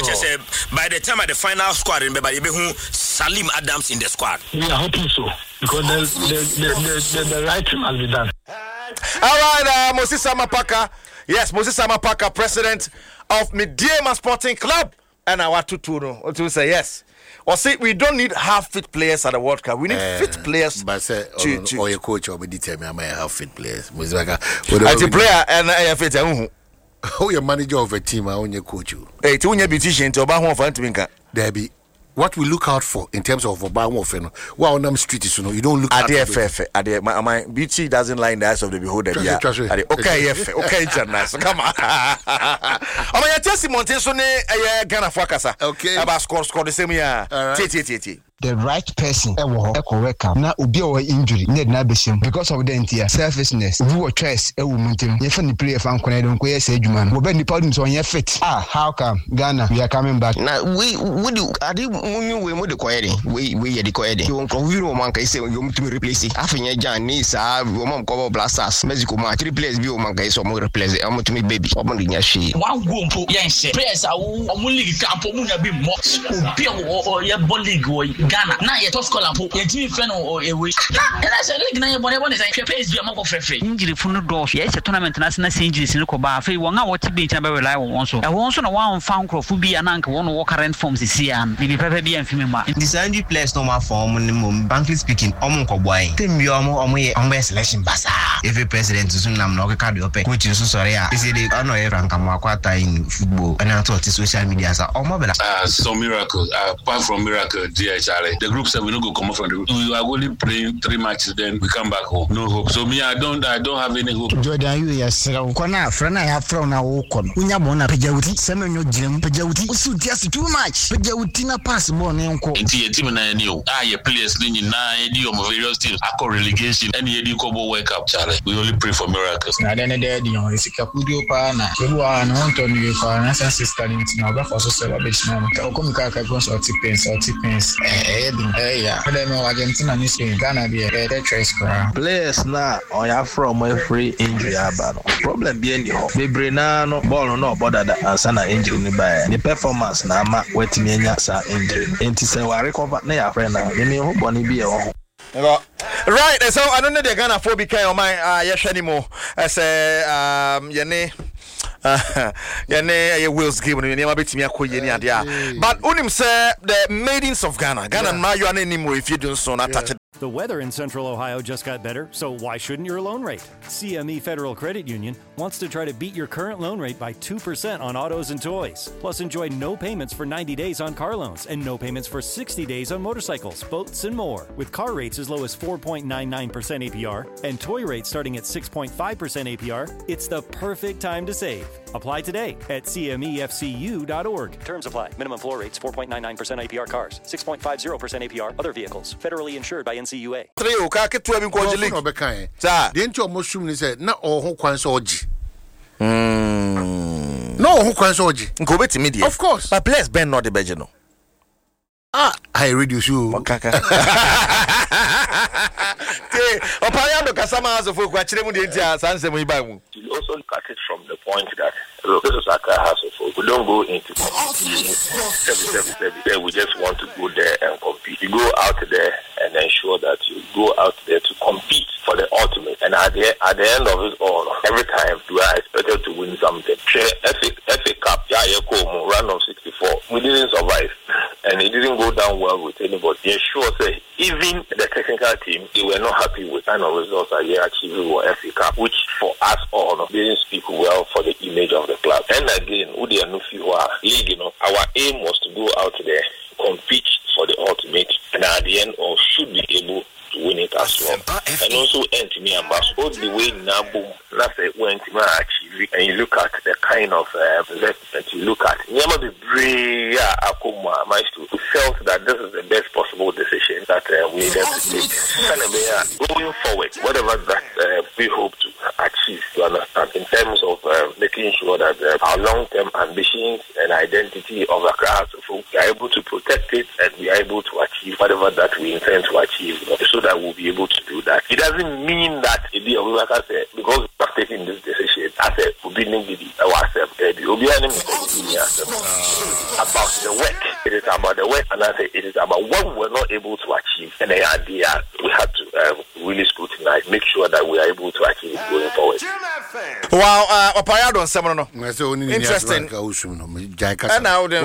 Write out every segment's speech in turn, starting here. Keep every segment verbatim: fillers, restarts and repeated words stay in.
Just uh, by the time at the final squad, remember you be who Salim Adams in the squad. We are hoping so because the the the, the, the, the right thing has been done. All right, uh, Moses Samapaka. Yes, Moses Samapaka, president of Mediema Sporting Club, and our Tuturo to say yes. Or say we don't need half fit players at the World Cup. We need uh, fit players. But say, to, or, to, or your coach or determine my half fit players. As a player and I fit. Who your manager of a team? I own your coach. Hey, to your beautician to about one for Antiminka. There be. What we look out for in terms of Obama offering, well, on them streets, you know, you don't look at the F F. At the my, my beauty doesn't lie in the eyes of the beholder. Yeah, okay, F, okay, nice. Come on. Oh my, Chelsea Mountain, so ne Ghana Fakasa. Okay, about score score the same year. T T T T. The right person ewo e correct am na obi o injury need na besim because of the entire selfishness we were choice e wo muntem ye fa ni player fan kona don ko ye say adwuma no be ni pardon so ye fit ah how come Ghana we are coming back na we we do ade munyu we mo de koyede we we ye de koyede you ko we no man kai say you mutum replace afenya jan ni sa wo mom ko blasters Mexico ma three players bi o man kai so mo replace e mo tumi baby o mo de nya hwe one go mpo ye nse players a wo mo league camp mo nya bi mo obi o ye ball league wo Ghana na ye top scholar po ye team friend o ewe na and I say league na ye bone bone say players bi amako frefre injury fu no do ye se tournament na se na injuries ni ko ba fe won a what be ntia be rely won so e won so na wan fa nkrofo bi ananka won wo current forms si an bi pepe bi amfimi ma this injury players no ma form ni mo frankly speaking omo ko boy tem bi omo omo ye omo selection basa every president so nam na o ka de ope coach so sorry a say dey ono ye ranka mo akwata in football and on to social media sa omo bela ah so miracle uh, apart from miracle dear Charlie the group said we no go come from the group. We are only playing three matches, then we come back home. No hope. So me, I don't, I don't have any hope. Jordan, you yes, Kona, friend, I have thrown a walk on. Unya bona pejauti, semenyo jim pejauti. Usu just too much. Pejauti na pass bon enko. Inti ye team na new. Ah, ye players ni na edi o various teams. Ako relegation. Any edi kobo wake up, Charlie. We only pray for miracles. Na dene de di on isika kudio pa na. Kewa na onto ni fa na sense studying na ba for so celebration na. Ko mi ka ka go so tipens, so tipens. Eh, eh yeah. Argentina ni Spain Ghana be a choice for players na on ya from every injury abano problem be any ho bebre na no ball no bother that answer na injury ni ba the performance na ma wetimi anya sa injury enti say we recover na ya friend na me ho boni bi e ho right so I don't know the Ghana for be kind of my uh yehwe ni mo as um yene uh yene ye Wales game no nema betimi akoye ni ade a but unim say the maidens of Ghana Ghana na you are anymore if you don't so na touch. The weather in Central Ohio just got better, so why shouldn't your loan rate? C M E Federal Credit Union wants to try to beat your current loan rate by two percent on autos and toys. Plus, enjoy no payments for ninety days on car loans and no payments for sixty days on motorcycles, boats, and more. With car rates as low as four point nine nine percent A P R and toy rates starting at six point five percent A P R, it's the perfect time to save. Apply today at C M E F C U dot org. Terms apply. Minimum floor rates four point nine nine percent A P R cars, six point five zero percent A P R other vehicles. Federally insured by N C U A. Three o ka ke to bi ko jili. No be kan. Sa. De nti o mo sum ni say na o ho kwan so oji. Mm. No ho kwan so oji. Nko betimi die. Of course. But players Ben not the budget no. Ah, I reduce you. Okaka. Te, opaya do kasama aso fo kwa chire mu de ntia sanse mu iba mu. You also look at it from the point that look, this is like a house of folk. We don't go into competition. We just want to go there and compete. You go out there and ensure that you go out there to compete for the ultimate. And at the at the end of it all, every time you are expected to win something. F A Cup, yeah, round of sixty-four. We didn't survive, and it didn't go down well with anybody. Yeah, sure, say even the technical team, they were not happy with kind of results that they achieved with F A Cup, which for us all didn't speak well for the image of the club. And again, Udi and Nufi league, you know, our aim was to go out there, compete for the ultimate, and at the end, or should be able to win it as well. And also, Anthony Ambassador, the way Nabu, that's when Tima achieve, and you look at the kind of uh, investment you look at. Never be brave, Akuma, Maestro, who felt that this is the best possible decision that uh, we needed to take. And uh, going forward, whatever that uh, we hope to achieve, you understand, in terms of uh, making sure that uh, our long-term ambitions and identity of the class, we are able to protect it and we are able to achieve whatever that we intend to achieve, you know, so that we'll be able to do that. It doesn't mean that, like I said, because we have taken this decision, I said, we didn't give it ourselves. You'll be enemy about the work. It is about the work, and I say it is about what we were not able to achieve. And the idea we had to uh, really scrutinize, make sure that we are able to achieve it going forward. Wow, uh, Opayado and Semono. Interesting. And now, you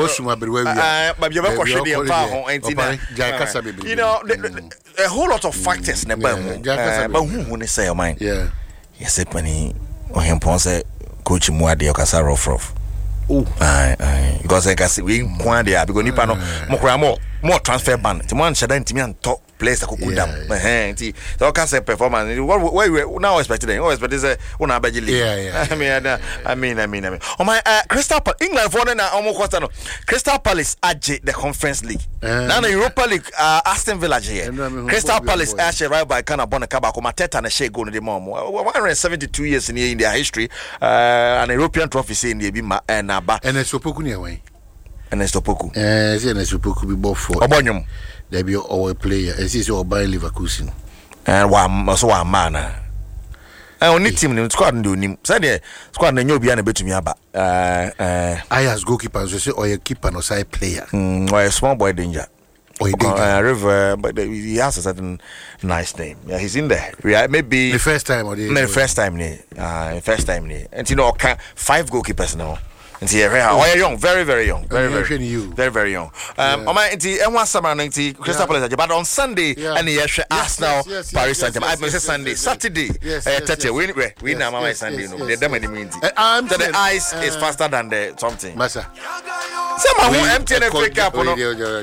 know, a whole lot of factors. But who say your mind? Yeah. Yes, it when or him ponce coach Muadi or Casaro Frof. Oh, aye, aye. Because I can see we Quandia because Nipano more more transfer ban. The one Shadan Timian top place that could down. Eh, so can say performance. What we now expecting? Oh, expect is a una badly. Yeah, yeah. I mean, I mean, I mean, I mean. Oh my, Crystal Palace England for na almost no. Crystal Palace adje the Conference League. Now the Europa League, Aston Villa here. Crystal Palace actually right by Kana Bonacaba, Mateta and Shea go to the mom. one hundred seventy-two years in in their history, an European trophy in the Bima and Aba. And it's Opoku away. And it's Opoku. Eh, it's Opoku be both for Obonium. They be our player. It's is all by Leverkusen. And one so one man. I only team in squad do him. Said squad and you'll be a bit to me about. Uh, uh, I as goalkeeper, so say, or a keeper, no side player. Mm, or a small boy danger. Or a danger. Uh, River, but he has a certain nice name. Yeah, he's in there. Yeah, maybe the first time or the, no, the first time, uh, first time, and you know, five goalkeepers now. Oh, you're young, very, very young, very, very, very, very young. Um, on my anti, and one summer, anti Crystal Palace, but on Sunday, and the Arsenal, Paris Saint-Germain. I say Sunday, Saturday, Saturday. We we now my Sunday. No, the demon means the ice is faster than the something. Massa, someone who empty and pick up. On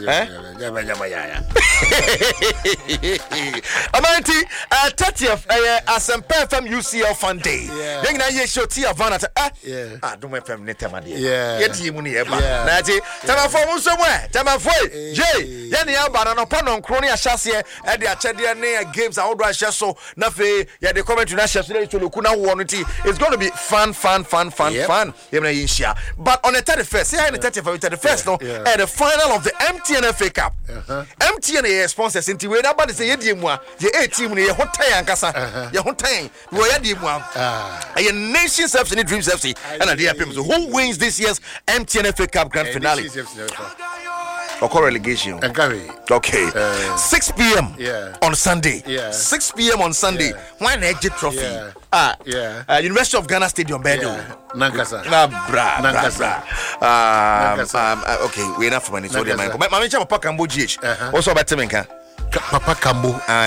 my thirtieth, as a perfect U C L Fun Day. Then I show Tia Vanata. Ah, don't my family. Yeah. Yet you money ever. Nati, Tamafor somewhere. Tamafor. Jay, Yanni Alban and upon Cronia Chassis and the Achadia near games are all right. So, Nafe, yeah, the comment to National to Lukuna warranty. It's going to be fun, fun, fun, fun, yep. fun. But on the thirty-first, yeah, on the thirty-first, no, at the final of the M T N F A Cup. M T N A sponsors into where nobody say Yedimwa, the eight team, your hot time, Cassa, your hot time, where Yedimwa, a nation self in Dreams F C, and a dear people who wins this year's M T N F A Cup Grand Finale. Or co-relegation. Okay. Uh, six p.m. Yeah. on Sunday. Yeah. six p.m. on Sunday. Yeah. One exit trophy. Yeah. Ah. Yeah. Uh, University of Ghana Stadium, Bedo. Yeah. Nankasa. Nah, bra, Nankasa. bra, bra. Um, um, uh, okay, we're enough for money. So, my mama, Papa Kambo G H. Also, about Temenka. Papa Kambo.